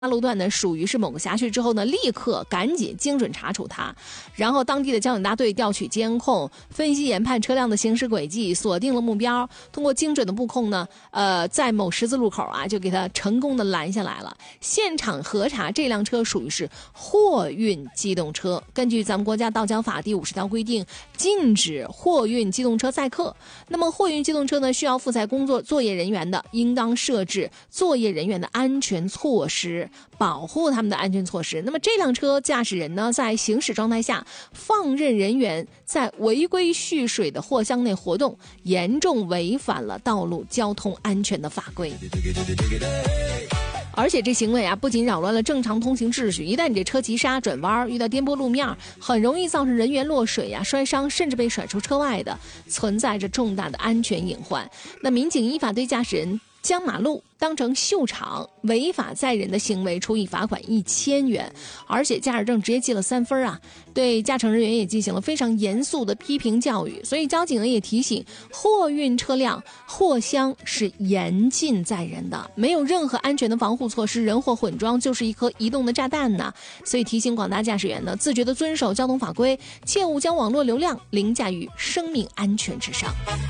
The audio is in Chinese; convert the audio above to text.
路段呢属于是某个辖区之后呢，立刻赶紧精准查处它，然后当地的交警大队调取监控，分析研判车辆的行驶轨迹，锁定了目标，通过精准的布控呢，在某十字路口啊就给它成功的拦下来了。现场核查这辆车属于是货运机动车，根据咱们国家道交法第50条规定，禁止货运机动车载客。那么货运机动车呢需要负载作业人员的，应当设置作业人员的安全措施，保护他们的安全措施。那么这辆车驾驶人呢，在行驶状态下放任人员在违规蓄水的货箱内活动，严重违反了道路交通安全的法规。而且这行为啊，不仅扰乱了正常通行秩序，一旦你这车急刹转弯，遇到颠簸路面，很容易造成人员落水呀、摔伤，甚至被甩出车外的，存在着重大的安全隐患。那民警依法对驾驶人将马路当成秀场，违法载人的行为处以罚款1000元，而且驾驶证直接记了3分啊！对驾乘人员也进行了非常严肃的批评教育。所以交警呢也提醒，货运车辆货箱是严禁载人的，没有任何安全的防护措施，人货混装就是一颗移动的炸弹呢。所以提醒广大驾驶员呢，自觉地遵守交通法规，切勿将网络流量凌驾于生命安全之上。